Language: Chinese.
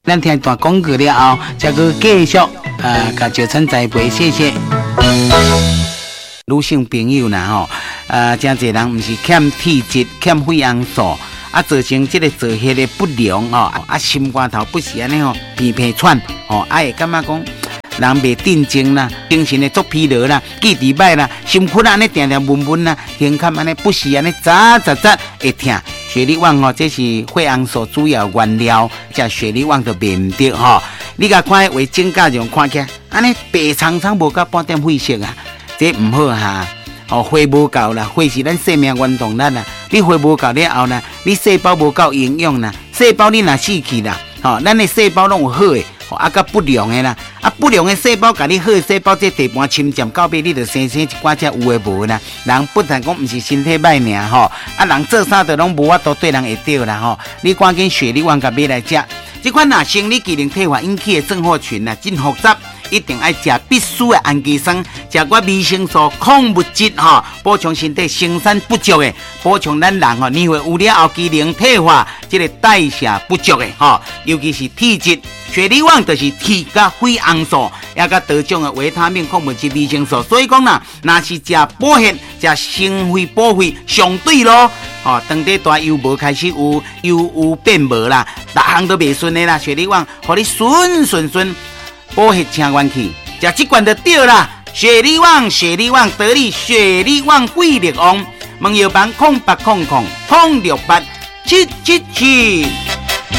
咱听一段广告了后，再去继续甲石川栽培，谢谢。女性朋友啦吼，真侪人毋是欠体质、欠血红素，造成这个造血的不良吼，心肝头不是安尼吼，鼻鼻喘吼，会感觉讲人袂定静啦，精神的足疲劳啦，记忆歹啦，心窟安尼定定闷闷啦，胸腔安尼不时安尼扎会痛。雪里旺吼，这是血红素主要原料，食雪里旺就袂唔得吼。你甲看为正价上看起来，安尼白苍苍无甲半点血色啊，这唔好哈。血无够啦，血是咱生命原动力啦。你血无够了后啦，你细胞无够营养啦，细胞你若死去啦，咱的细胞拢有好的。甲不良的啦，不良的细胞甲你好的细胞这地盘侵占到尾，你就生一寡只有诶无啦。人不但讲毋是身体歹尔吼，人做啥都拢无法度对人会着啦吼。你赶紧雪里旺甲买来食，这款生理机能退化引起的症候群真复杂。一定要吃必须的氨基酸，吃我维生素、矿物质补充身体生产不足的，补充咱人年岁有了后机能退化，这个代谢不足的尤其是体质，雪里旺就是铁甲血红素，也甲多种的维他命、矿物质、维生素，所以讲若是食补血、食生血补血上对咯。当地大油无开始有变无啦，逐项都袂顺的啦，雪里旺，互你顺。补血清元气，食这罐就对啦。雪里旺得力，雪里旺贵力旺。问药房0800068777。